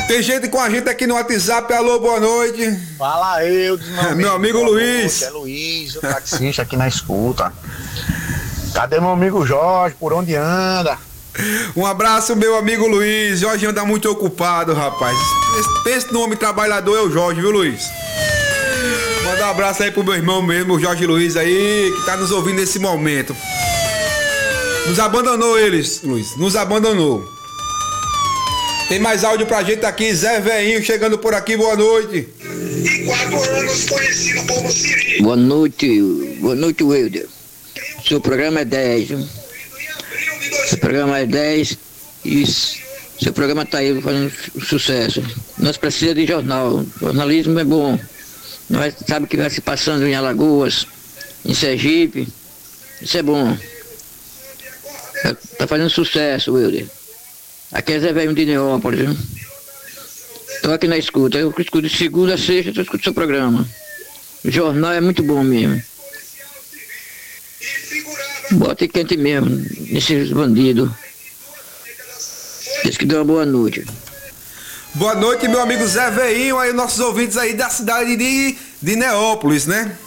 Tem gente com a gente aqui no WhatsApp. Alô, boa noite. Fala eu, meu amigo Luiz. É Luiz, o taxista aqui na escuta. Cadê meu amigo Jorge? Por onde anda? Um abraço, meu amigo Luiz. Jorge anda muito ocupado, rapaz. Pensa no homem trabalhador, é o Jorge, viu, Luiz? Manda um abraço aí pro meu irmão mesmo, o Jorge Luiz aí, que tá nos ouvindo nesse momento. Nos abandonou eles, Luiz. Nos abandonou. Tem mais áudio pra gente aqui, Zé Veinho chegando por aqui, boa noite. E 4 anos conhecido como Siri. Boa noite, Wilder. Seu programa é 10, viu? Seu programa é 10 e seu programa tá aí fazendo sucesso. Nós precisamos de jornal, jornalismo é bom. Nós sabemos o que vai se passando em Alagoas, em Sergipe, isso é bom. Tá fazendo sucesso, Wilder. Aqui é Zé Velho de Neópolis, viu? Estou aqui na escuta. Eu escuto de segunda a sexta, eu escuto seu programa. O jornal é muito bom mesmo. Bota quente mesmo, nesses bandidos. Diz que deu uma boa noite. Boa noite, meu amigo Zé Veinho, aí nossos ouvintes aí da cidade de Neópolis, né?